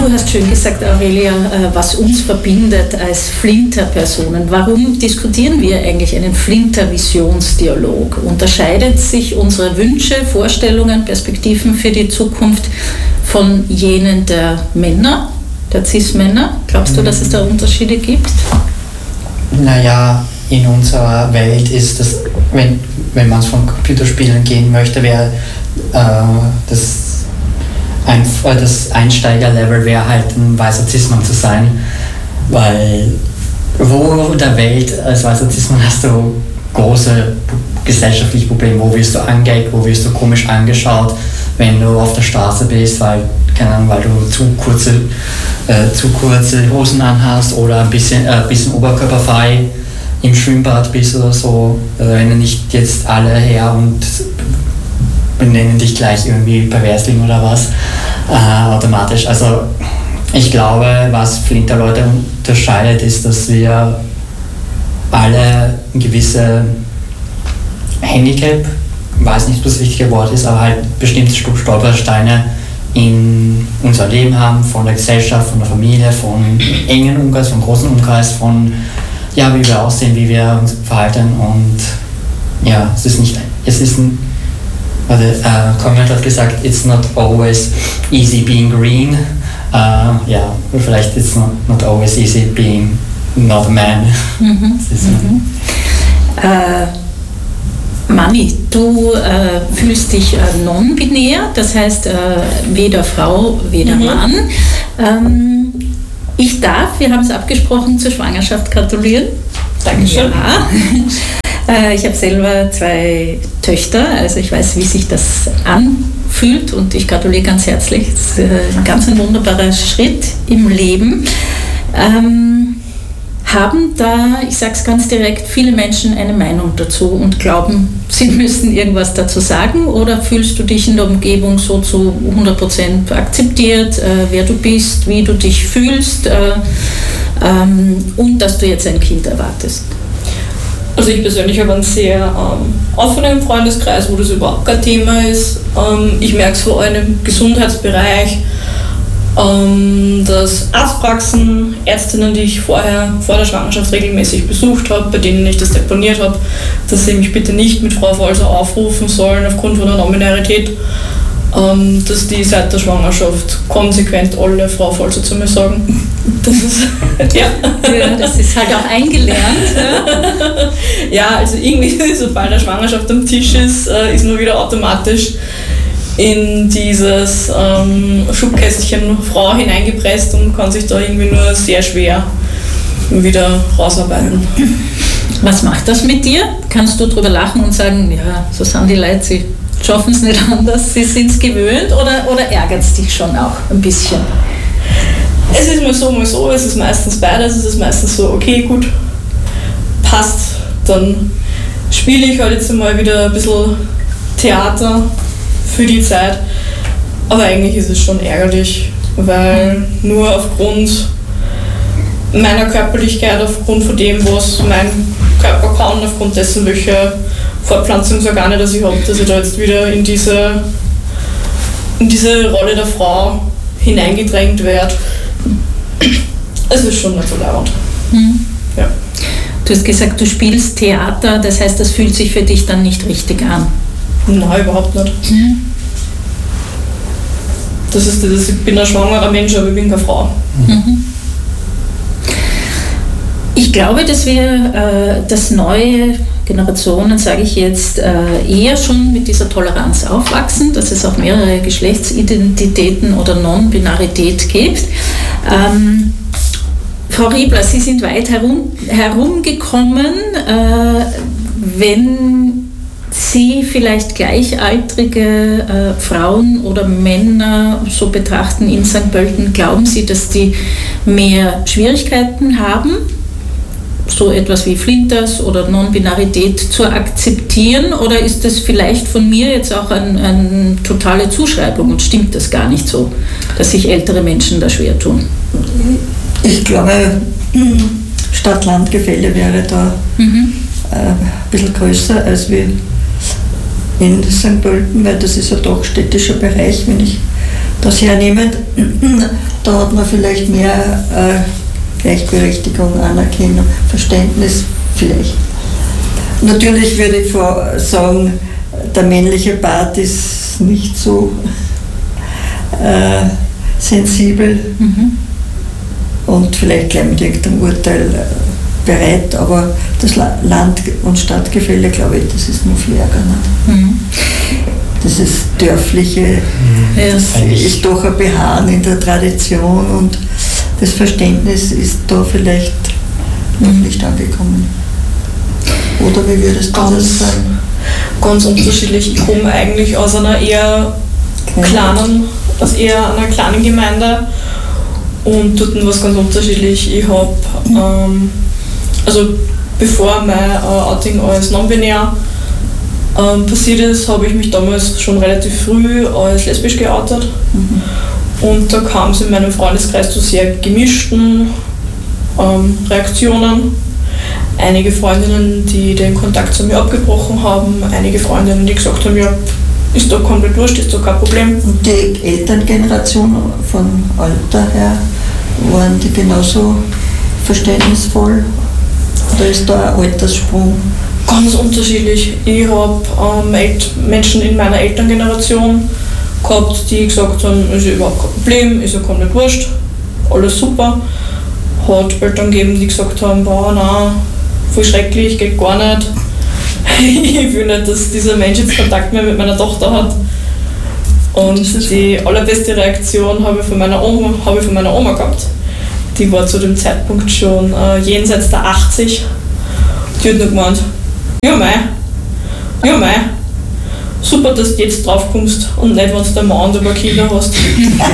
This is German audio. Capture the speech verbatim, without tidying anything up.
Du hast schön gesagt, Aurelia, was uns verbindet als Flinter-Personen. Warum diskutieren wir eigentlich einen Flinter-Visionsdialog? Unterscheidet sich unsere Wünsche, Vorstellungen, Perspektiven für die Zukunft von jenen der Männer, der Cis-Männer? Glaubst du, dass es da Unterschiede gibt? Naja, in unserer Welt ist das, wenn, wenn man von Computerspielen gehen möchte, wäre äh, das, ein, äh, das Einsteigerlevel wäre halt ein weißer Cis-Mann zu sein, weil wo in der Welt als weißer Cis-Mann hast du große gesellschaftliche Probleme, wo wirst du angeeckt, wo wirst du komisch angeschaut, wenn du auf der Straße bist, weil, keine Ahnung, weil du zu kurze, äh, zu kurze Hosen anhast oder ein bisschen, äh, bisschen oberkörperfrei im Schwimmbad bist oder so, äh, rennen nicht jetzt alle her und benennen dich gleich irgendwie Perversling oder was, äh, automatisch. Also ich glaube, was Flinter-Leute unterscheidet, ist, dass wir alle ein gewisses Handicap, ich weiß nicht, was das richtige Wort ist, aber halt bestimmte Stolpersteine in unser Leben haben, von der Gesellschaft, von der Familie, von engen Umkreis, von großen Umkreis, von ja, wie wir aussehen, wie wir uns verhalten und ja, es ist nicht, es ist ein, also äh, Conrad hat gesagt, it's not always easy being green, uh, ja, vielleicht it's not, not always easy being not a man. Mhm. Das ist mhm. äh, Manni, du äh, fühlst dich äh, non-binär, das heißt äh, weder Frau, weder mhm. Mann. Ähm, Ich darf, wir haben es abgesprochen, zur Schwangerschaft gratulieren. Dankeschön. Ja. Ich habe selber zwei Töchter, also ich weiß, wie sich das anfühlt und ich gratuliere ganz herzlich. Das ist ein ganz ein wunderbarer Schritt im Leben. Ähm, haben da, ich sage es ganz direkt, viele Menschen eine Meinung dazu und glauben, sie müssen irgendwas dazu sagen, oder fühlst du dich in der Umgebung so zu hundert Prozent akzeptiert, äh, wer du bist, wie du dich fühlst äh, ähm, und dass du jetzt ein Kind erwartest? Also ich persönlich habe einen sehr ähm, offenen Freundeskreis, wo das überhaupt kein Thema ist. Ähm, ich merke es vor allem im Gesundheitsbereich, Ähm, dass Arztpraxen, Ärztinnen, die ich vorher vor der Schwangerschaft regelmäßig besucht habe, bei denen ich das deponiert habe, dass sie mich bitte nicht mit Frau Volzer aufrufen sollen aufgrund von der Nominarität, ähm, dass die seit der Schwangerschaft konsequent alle Frau Volzer zu mir sagen. Das ist, ja. Ja, das ist halt auch eingelernt. Ja, ja, also irgendwie, sobald der Schwangerschaft am Tisch ist, äh, ist man wieder automatisch in dieses ähm, Schubkästchen Frau hineingepresst und kann sich da irgendwie nur sehr schwer wieder rausarbeiten. Was macht das mit dir? Kannst du drüber lachen und sagen, ja, so sind die Leute, sie schaffen es nicht anders, sie sind es gewöhnt, oder, oder ärgert es dich schon auch ein bisschen? Es ist mal so, mal so, es ist meistens beides, es ist meistens so, okay, gut, passt, dann spiele ich halt jetzt mal wieder ein bisschen Theater für die Zeit, aber eigentlich ist es schon ärgerlich, weil nur aufgrund meiner Körperlichkeit, aufgrund von dem, was mein Körper kann, aufgrund dessen, welche Fortpflanzungsorgane das ich habe, dass ich da jetzt wieder in diese, in diese Rolle der Frau hineingedrängt werde. Es ist schon nicht so leibend. Mhm. Ja. Du hast gesagt, du spielst Theater, das heißt, das fühlt sich für dich dann nicht richtig an. Nein, überhaupt nicht. Mhm. Das ist das, ich bin ein schwangerer Mensch, aber ich bin keine Frau. Mhm. Ich glaube, dass wir, äh, dass neue Generationen, sage ich jetzt, äh, eher schon mit dieser Toleranz aufwachsen, dass es auch mehrere Geschlechtsidentitäten oder Non-Binarität gibt. Ähm, Frau Riebler, Sie sind weit herum, herumgekommen, äh, wenn Sie vielleicht gleichaltrige äh, Frauen oder Männer so betrachten in Sankt Pölten, glauben Sie, dass die mehr Schwierigkeiten haben, so etwas wie Flinters oder Non-Binarität zu akzeptieren, oder ist das vielleicht von mir jetzt auch eine ein totale Zuschreibung und stimmt das gar nicht so, dass sich ältere Menschen da schwer tun? Ich glaube, Stadt-Land-Gefälle wäre da mhm. äh, ein bisschen größer als wie in Sankt Pölten, weil das ist ja doch städtischer Bereich, wenn ich das hernehmen, da hat man vielleicht mehr äh, Gleichberechtigung, Anerkennung, Verständnis vielleicht. Natürlich würde ich sagen, der männliche Part ist nicht so äh, sensibel mhm. und vielleicht gleich mit irgendeinem Urteil äh, bereit, aber das Land- und Stadtgefälle, glaube ich, das ist nur viel Ärger. Mhm. Das ist dörfliche, mhm. das ist doch ein Beharren in der Tradition und das Verständnis ist da vielleicht mhm. noch nicht angekommen. Oder wie würdest du das sagen? Ganz unterschiedlich. Ich komme eigentlich aus einer eher okay. kleinen, aus eher einer kleinen Gemeinde und dort was ganz unterschiedlich. Ich habe, ähm, also bevor mein äh, Outing als non-binär ähm, passiert ist, habe ich mich damals schon relativ früh als lesbisch geoutet. Mhm. Und da kam es in meinem Freundeskreis zu sehr gemischten ähm, Reaktionen. Einige Freundinnen, die den Kontakt zu mir abgebrochen haben, einige Freundinnen, die gesagt haben, ja, ist doch komplett wurscht, ist doch kein Problem. Und die Elterngeneration von Alter her, waren die genauso verständnisvoll? Oder ist da ein Alterssprung? Ganz unterschiedlich. Ich habe ähm, Menschen in meiner Elterngeneration gehabt, die gesagt haben, ist ja überhaupt kein Problem, ist ja komplett wurscht, alles super. Hat Eltern gegeben, die gesagt haben, boah, nein, voll schrecklich, geht gar nicht. Ich will nicht, dass dieser Mensch jetzt Kontakt mehr mit meiner Tochter hat. Und die allerbeste Reaktion habe ich von meiner Oma, habe ich von meiner Oma gehabt. Die war zu dem Zeitpunkt schon äh, jenseits der achtzig. Die hat nur gemeint, ja mei, ja mei, super, dass du jetzt drauf kommst und nicht, wenn du der Mann über Kinder hast.